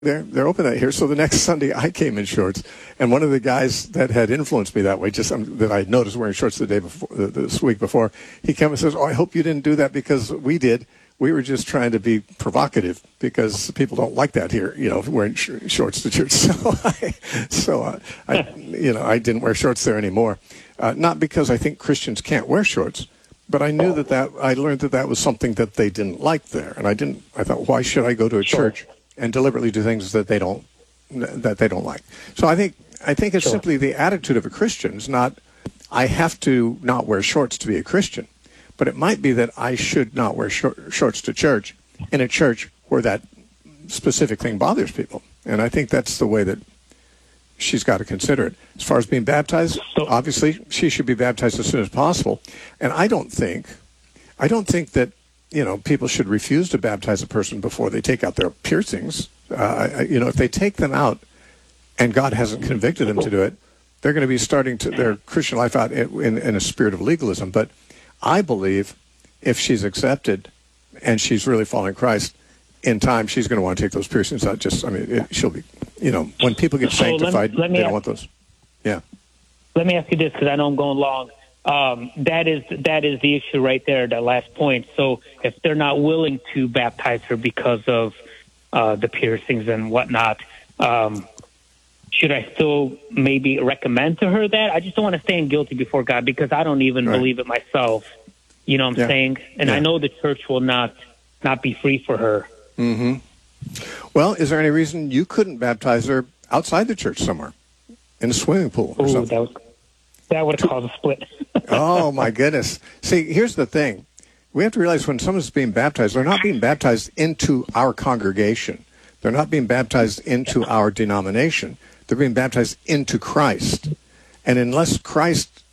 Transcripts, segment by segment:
they're open that here. So the next Sunday, I came in shorts, and one of the guys that had influenced me that way, just that I noticed wearing shorts the day before, this week before, he came and says, "Oh, I hope you didn't do that because we did. We were just trying to be provocative because people don't like that here, wearing shorts to church." I didn't wear shorts there anymore, not because I think Christians can't wear shorts. But I knew that I learned that was something that they didn't like there, and I thought, why should I go to a church and deliberately do things that they don't like? So I think it's simply the attitude of a Christian. It's not I have to not wear shorts to be a Christian, but it might be that I should not wear shorts to church in a church where that specific thing bothers people. And I think that's the way that she's got to consider it. As far as being baptized, obviously she should be baptized as soon as possible. And I don't think that people should refuse to baptize a person before they take out their piercings. If they take them out and God hasn't convicted them to do it, they're going to be starting their Christian life out in a spirit of legalism. But I believe if she's accepted and she's really following Christ, in time she's going to want to take those piercings out. She'll be, when people get sanctified, they don't want those. Yeah. Let me ask you this, because I know I'm going long. That is the issue right there, that last point. So if they're not willing to baptize her because of the piercings and whatnot, should I still maybe recommend to her that? I just don't want to stand guilty before God because I don't even believe it myself. You know what I'm saying? And I know the church will not be free for her. Mm-hmm. Well, is there any reason you couldn't baptize her outside the church somewhere? In a swimming pool or something? That would have caused a split. Oh, my goodness. See, here's the thing. We have to realize when someone's being baptized, they're not being baptized into our congregation. They're not being baptized into our denomination. They're being baptized into Christ. And unless Christ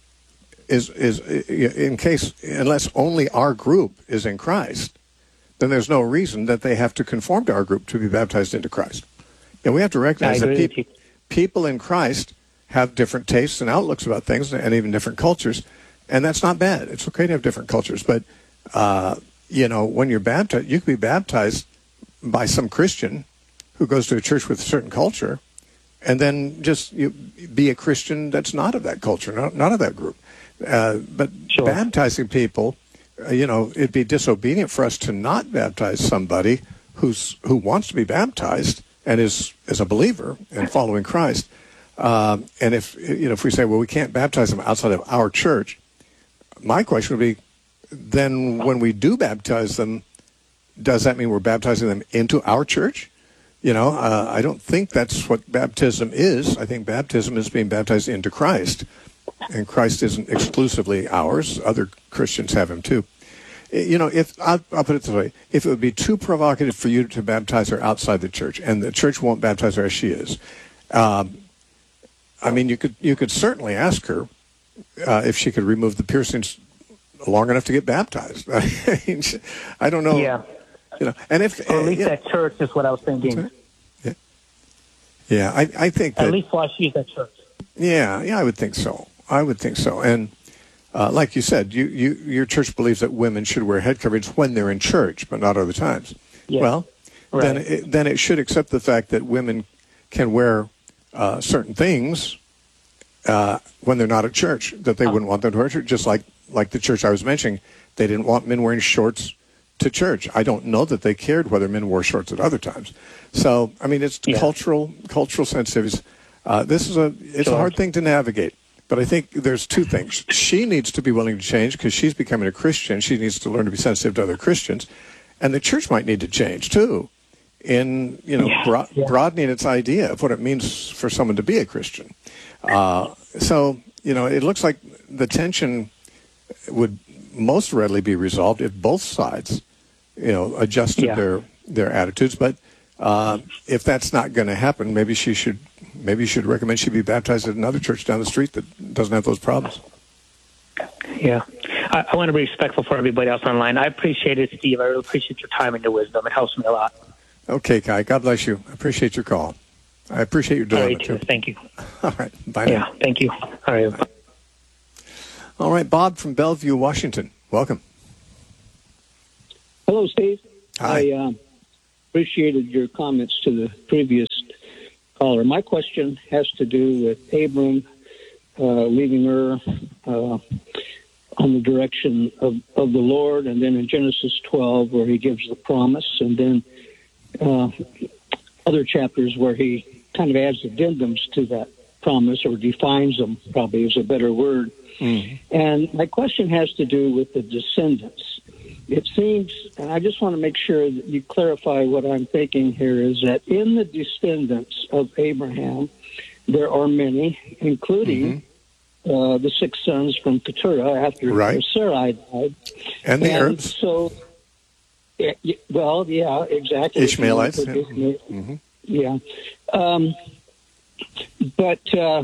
unless only our group is in Christ, then there's no reason that they have to conform to our group to be baptized into Christ. And we have to recognize that people in Christ have different tastes and outlooks about things and even different cultures, and that's not bad. It's okay to have different cultures, but, when you're baptized, you can be baptized by some Christian who goes to a church with a certain culture, and then just be a Christian that's not of that culture, not of that group. But baptizing people, it'd be disobedient for us to not baptize somebody who wants to be baptized and is a believer and following Christ. And if we say, well, we can't baptize them outside of our church, my question would be, then when we do baptize them, does that mean we're baptizing them into our church? I don't think that's what baptism is. I think baptism is being baptized into Christ, and Christ isn't exclusively ours. Other Christians have him too. If I'll put it this way, if it would be too provocative for you to baptize her outside the church, and the church won't baptize her as she is, you could certainly ask her if she could remove the piercings long enough to get baptized. I don't know. Yeah. And if or at least at church is what I was thinking. Yeah. I think that at least while she's at church. Yeah, I would think so. And like you said, your church believes that women should wear head coverings when they're in church, but not other times. Yeah. Well, then it should accept the fact that women can wear certain things when they're not at church, that they wouldn't want them to wear at church, just like the church I was mentioning. They didn't want men wearing shorts to church. I don't know that they cared whether men wore shorts at other times. So, it's cultural sensitivities. It's a hard thing to navigate. But I think there's two things. She needs to be willing to change because she's becoming a Christian. She needs to learn to be sensitive to other Christians. And the church might need to change, too, in broadening its idea of what it means for someone to be a Christian. It looks like the tension would most readily be resolved if both sides, adjusted their attitudes. But if that's not going to happen, maybe you should recommend she be baptized at another church down the street that doesn't have those problems. Yeah. I want to be respectful for everybody else online. I appreciate it, Steve. I really appreciate your time and your wisdom. It helps me a lot. Okay, Kai. God bless you. I appreciate your call. I appreciate your dilemma, too. Thank you. All right. Bye now. Yeah, thank you. All right. Bye. All right, Bob from Bellevue, Washington. Welcome. Hello, Steve. Hi. I appreciated your comments to the previous caller. My question has to do with Abram leaving Ur on the direction of the Lord, and then in Genesis 12 where he gives the promise, and then other chapters where he kind of adds addendums to that promise, or defines them, probably is a better word. Mm-hmm. And my question has to do with the descendants. It seems, and I just want to make sure that you clarify what I'm thinking here, is that in the descendants of Abraham, there are many, including the 6 sons from Keturah after Sarai died. And the Arabs. So, well, yeah, exactly. Ishmaelites. Yeah. But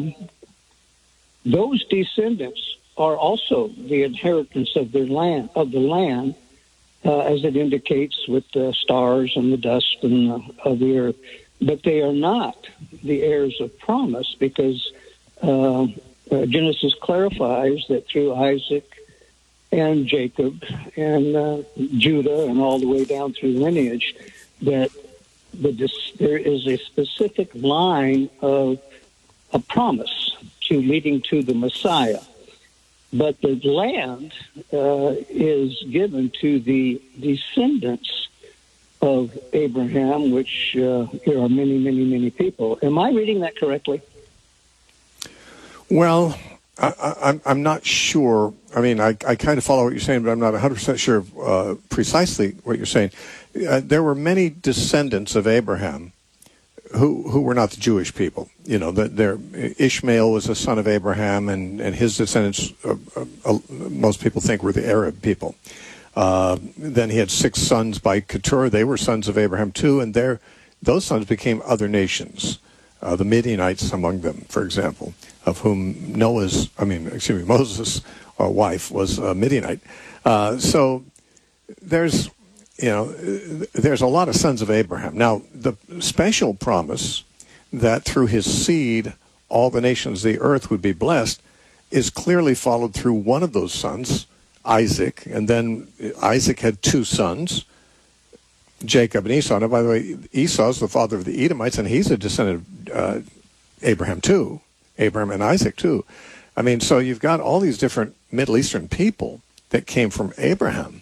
those descendants are also the inheritance of the land, as it indicates with the stars and the dust and of the earth. But they are not the heirs of promise, because Genesis clarifies that through Isaac and Jacob and Judah and all the way down through lineage, that there is a specific line of a promise leading to the Messiah. But the land is given to the descendants of Abraham, which there are many, many, many people. Am I reading that correctly? Well, I'm not sure. I mean, I kind of follow what you're saying, but I'm not 100% sure precisely what you're saying. There were many descendants of Abraham who were not the Jewish people. You know, Ishmael was a son of Abraham, and his descendants, most people think, were the Arab people. Then he had 6 sons by Keturah. They were sons of Abraham too, and those sons became other nations. The Midianites among them, for example, of whom Moses' wife was a Midianite. So there's a lot of sons of Abraham. Now, the special promise that through his seed all the nations of the earth would be blessed is clearly followed through one of those sons, Isaac. And then Isaac had 2 sons, Jacob and Esau. Now, by the way, Esau is the father of the Edomites, and he's a descendant of Abraham too, Abraham and Isaac too. I mean, so you've got all these different Middle Eastern people that came from Abraham.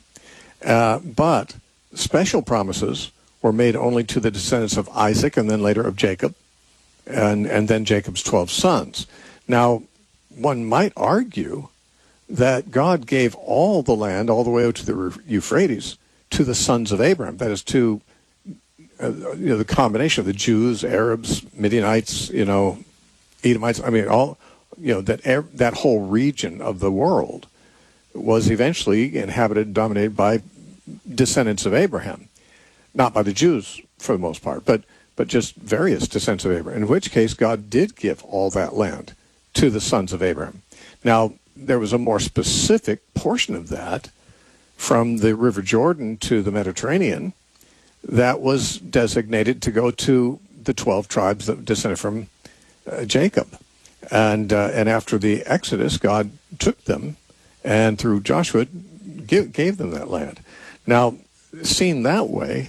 But special promises were made only to the descendants of Isaac and then later of Jacob, and then Jacob's 12 sons. Now, one might argue that God gave all the land, all the way out to the Euphrates, to the sons of Abraham. That is to the combination of the Jews, Arabs, Midianites, Edomites. I mean, all that whole region of the world was eventually inhabited, dominated by descendants of Abraham, not by the Jews for the most part, but just various descendants of Abraham. In which case, God did give all that land to the sons of Abraham. Now, there was a more specific portion of that from the River Jordan to the Mediterranean that was designated to go to the 12 tribes that descended from Jacob. And after the Exodus, God took them and through Joshua gave them that land. Now, seen that way,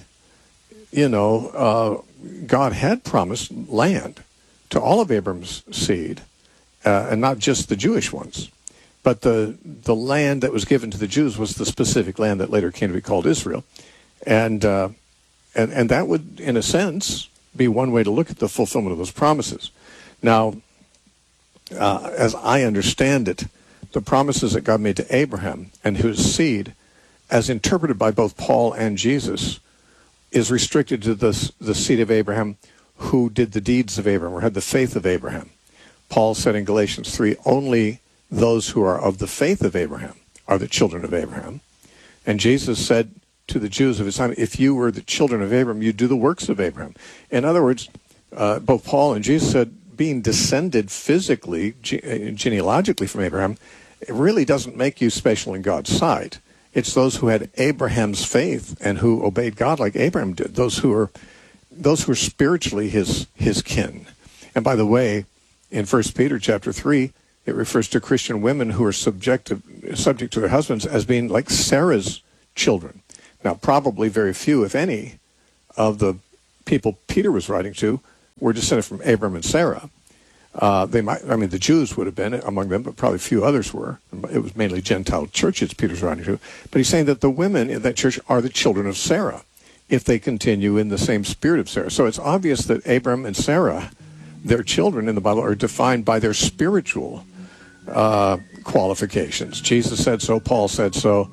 God had promised land to all of Abram's seed, and not just the Jewish ones. But the land that was given to the Jews was the specific land that later came to be called Israel. And that would, in a sense, be one way to look at the fulfillment of those promises. Now, as I understand it, the promises that God made to Abraham and his seed, as interpreted by both Paul and Jesus, is restricted to the seed of Abraham who did the deeds of Abraham or had the faith of Abraham. Paul said in Galatians 3, only those who are of the faith of Abraham are the children of Abraham. And Jesus said to the Jews of his time, if you were the children of Abraham, you'd do the works of Abraham. In other words, both Paul and Jesus said being descended physically, genealogically from Abraham, it really doesn't make you special in God's sight. It's those who had Abraham's faith and who obeyed God like Abraham did, those who are spiritually his kin. And by the way, in 1 Peter chapter 3, it refers to Christian women who are subject to their husbands as being like Sarah's children. Now, probably very few, if any, of the people Peter was writing to were descended from Abram and Sarah. The Jews would have been among them, but probably a few others were. It was mainly Gentile churches Peter's writing to. But he's saying that the women in that church are the children of Sarah, if they continue in the same spirit of Sarah. So it's obvious that Abram and Sarah, their children in the Bible, are defined by their spiritual qualifications. Jesus said so, Paul said so.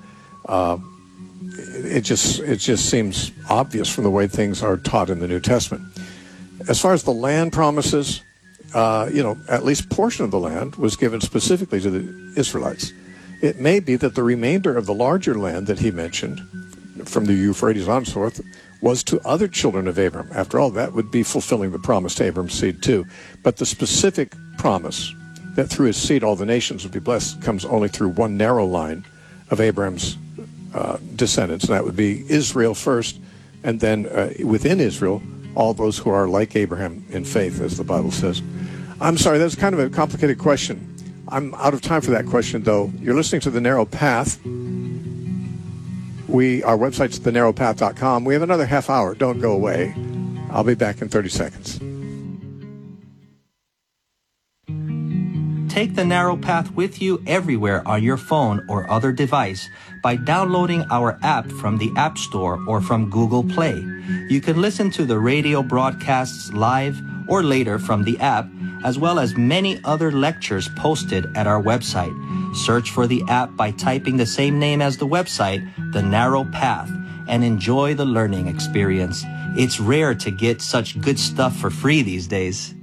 It just seems obvious from the way things are taught in the New Testament. As far as the land promises, at least portion of the land was given specifically to the Israelites. It may be that the remainder of the larger land that he mentioned, from the Euphrates on forth, was to other children of Abram. After all, that would be fulfilling the promise to Abram's seed too. But the specific promise that through his seed all the nations would be blessed comes only through one narrow line of Abram's descendants, and that would be Israel first, and then within Israel, all those who are like Abraham in faith, as the Bible says. I'm sorry, that's kind of a complicated question. I'm out of time for that question, though. You're listening to The Narrow Path. Our website's thenarrowpath.com. We have another half hour. Don't go away. I'll be back in 30 seconds. Take The Narrow Path with you everywhere on your phone or other device by downloading our app from the App Store or from Google Play. You can listen to the radio broadcasts live or later from the app, as well as many other lectures posted at our website. Search for the app by typing the same name as the website, The Narrow Path, and enjoy the learning experience. It's rare to get such good stuff for free these days.